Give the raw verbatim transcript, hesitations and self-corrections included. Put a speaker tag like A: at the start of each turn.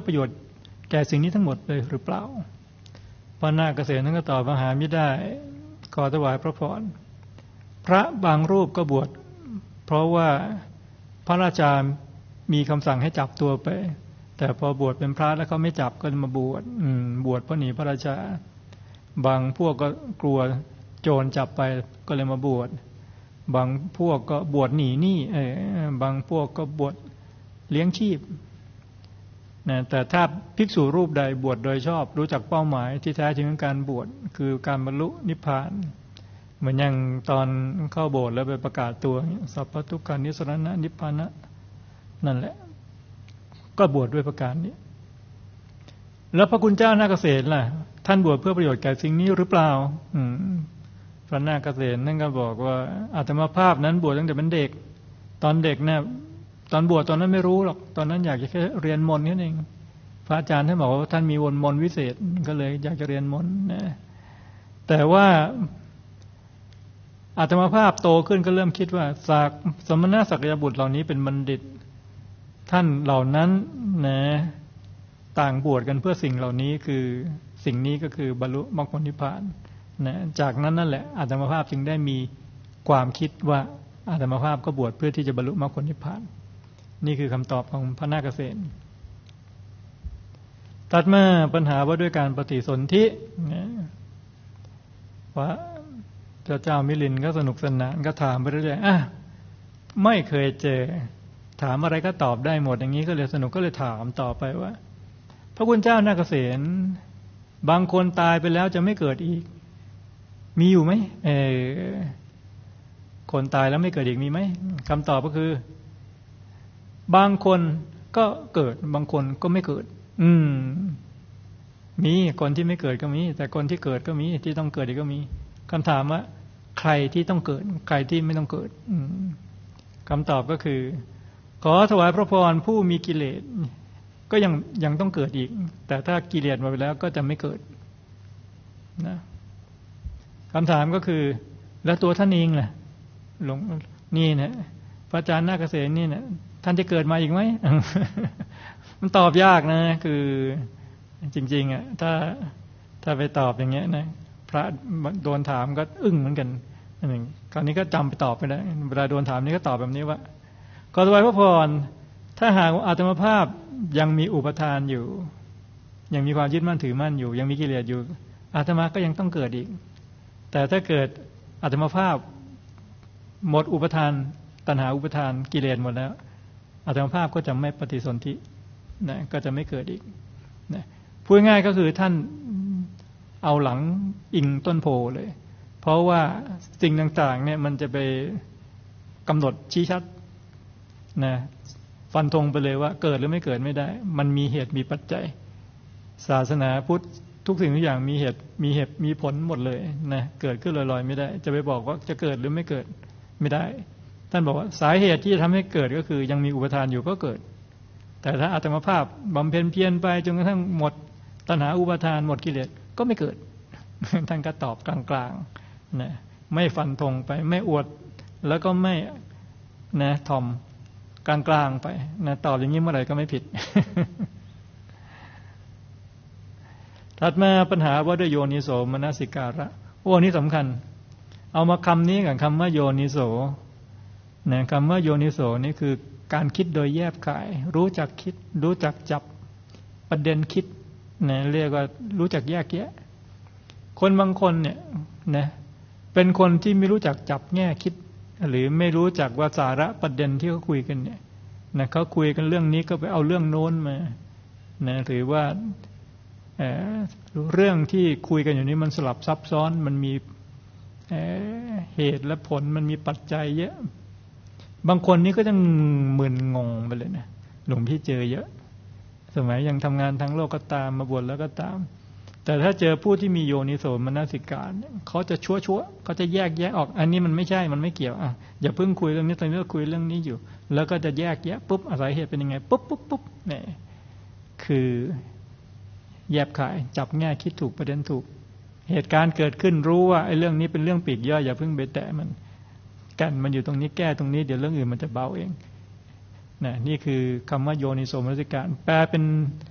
A: ประโยชน์แก่สิ่งนี้ทั้งหมดเลยหรือเปล่าพระนาคเษนท่านก็ตอบว่าหาไม่ได้ขอถวายพระพรพระบางรูปก็บวชเพราะว่าพระราชามีคำสั่งให้จับตัวไปแต่พอบวชเป็นพระแล้วเขาไม่จับก็มาบวชบวชเพราะหนีพระราชาบางพวกก็กลัวโจรจับไปก็เลยมาบวชบางพวกก็บวชหนีหนี้เออบางพวกก็บวชเลี้ยงชีพนะแต่ถ้าภิกษุรูปใดบวชโดยชอบรู้จักเป้าหมายที่แท้จริงของการบวชคือการบรรลุนิพพานเหมือนอย่างตอนเข้าโบสถ์แล้วไปประกาศตัวสัพพทุกขานิสรณะนิพพานะนั่นแหละก็บวชด้วยประการนี้แล้วพระคุณเจ้านาคเษนล่ะท่านบวชเพื่อประโยชน์แก่สิ่งนี้หรือเปล่าอืมพระนาคเษนนั่นก็บอกว่าอาตมาภาพนั้นบวชตั้งแต่เป็นเด็กตอนเด็กเนี่ยตอนบวชตอนนั้นไม่รู้หรอกตอนนั้นอยากจะแค่เรียนมนต์แค่นั้นเองพระอาจารย์ท่านบอกว่าท่านมีวนมนต์วิเศษก็เลยอยากจะเรียนมนต์นะแต่ว่าอาตมาภาพโตขึ้นก็เริ่มคิดว่าสากสมณะศักยบุตรเหล่านี้เป็นบัณฑิตท่านเหล่านั้นนะต่างบวชกันเพื่อสิ่งเหล่านี้คือสิ่งนี้ก็คือบรรลุมรรคผลนิพพานนะจากนั้นนั่นแหละอาตมาภาพจึงได้มีความคิดว่าอาตมาภาพก็บวชเพื่อที่จะบรรลุมรรคผลนิพพานนี่คือคำตอบของพระนาคเษนตัดมาปัญหาว่าด้วยการปฏิสนธินะว่าพระเจ้ามิลินก็สนุกสนานก็ถามไปเรื่อยๆอ่ะไม่เคยเจอถามอะไรก็ตอบได้หมดอย่างนี้ก็เลยสนุกก็เลยถามต่อไปว่าพระคุณเจ้านาคเษนบางคนตายไปแล้วจะไม่เกิดอีกมีอยู่ไหมเออคนตายแล้วไม่เกิดอีกมีไหมคำตอบก็คือบางคนก็เกิดบางคนก็ไม่เกิดอืมมีคนที่ไม่เกิดก็มีแต่คนที่เกิดก็มีที่ต้องเกิดอีกก็มีคำถามว่าใครที่ต้องเกิดใครที่ไม่ต้องเกิดอืมคำตอบก็คือขอถวายพระพรผู้มีกิเลสก็ยังยังต้องเกิดอีกแต่ถ้ากิเลสหมดไปแล้วก็จะไม่เกิดนะคำถามก็คือแล้วตัวท่านเองล่ะหลวงนี่นะพระอาจารย์นาคเษนนี่นะท่านจะเกิดมาอีกไหม มันตอบยากนะคือจริงๆอ่ะถ้าถ้าไปตอบอย่างเงี้ยนะพระโดนถามก็อึ้งเหมือนกันหนึ่งคราวนี้ก็จำไปตอบไปได้เวลาโดนถามนี่ก็ตอบแบบนี้ว่าขอถวายพระพรถ้าหากอาตมาภาพยังมีอุปทานอยู่ยังมีความยึดมั่นถือมั่นอยู่ยังมีกิเลสอยู่อาตมาก็ยังต้องเกิดอีกแต่ถ้าเกิดอาตมาภาพหมดอุปทานตัณหาอุปทานกิเลสหมดแล้วอาตมาภาพก็จะไม่ปฏิสนธินะก็จะไม่เกิดอีกนะพูดง่ายก็คือท่านเอาหลังอิงต้นโพเลยเพราะว่าสิ่งต่างๆเนี่ยมันจะไปกำหนดชี้ชัดนะฟันธงไปเลยว่าเกิดหรือไม่เกิดไม่ได้มันมีเหตุมีปัจจัยศาสนาพุทธทุกสิ่งทุกอย่างมีเหตุมีเหตุมีผลหมดเลยนะเกิดขึ้นลอยๆไม่ได้จะไปบอกว่าจะเกิดหรือไม่เกิดไม่ได้ท่านบอกว่าสาเหตุที่จะทำให้เกิดก็คือยังมีอุปทานอยู่ก็เกิดแต่ถ้าอาตมาภาพบำเพ็ญเพียรไปจนกระทั่งหมดตัณหาอุปทานหมดกิเลสก็ไม่เกิด ท่านก็ตอบกลางๆนะไม่ฟันธงไปไม่อวดแล้วก็ไม่นะถ่อมกลางๆไปนะตอบอย่างนี้เมื่อไหร่ก็ไม่ผิด ถัดมาปัญหาว่าด้วยโยนิโสมนสิการะโอ้นี่สำคัญเอามาคำนี้กับคำว่าโยนิโสนะคำว่าโยนิโสนี่คือการคิดโดยแยบขายรู้จักคิดรู้จักจับประเด็นคิดนะเรียกว่ารู้จักแยกแยะคนบางคนเนี่ยนะเป็นคนที่ไม่รู้จักจับแง่คิดหรือไม่รู้จักว่าสาระประเด็นที่เขาคุยกันเนี่ยนะเขาคุยกันเรื่องนี้ก็ไปเอาเรื่องโน้นมานะหรือว่าเอ่อเรื่องที่คุยกันอยู่นี้มันสลับซับซ้อนมันมีเอ่อเหตุและผลมันมีปัจจัยเยอะบางคนนี่ก็จะมึนงงไปเลยนะหลวงพี่เจอเยอะสมัยยังทำงานทางโลกก็ตามมาบวชแล้วก็ตามแต่ถ้าเจอผู้ที่มีโยนิโสมนสิการเขาจะชั่วชั่วเขาจะแยกแยะออกอันนี้มันไม่ใช่มันไม่เกี่ยวอ่ะอย่าเพิ่งคุยเรื่องนี้ตอนนี้เราคุยเรื่องนี้อยู่แล้วก็จะแยกแยะปุ๊บอาศัยเหตุเป็นยังไงปุ๊บปุ๊บปุ๊บเนี่ยคือแยบขายจับแง่คิดถูกประเด็นถูกเหตุการณ์เกิดขึ้นรู้ว่าไอ้เรื่องนี้เป็นเรื่องปีกย่อยอย่าเพิ่งไปแตะมันกันมันอยู่ตรงนี้แก้ตรงนี้เดี๋ยวเรื่องอื่นมันจะเบาเองนะนี่คือคำว่าโยนิโสมนสิการแปลเป็น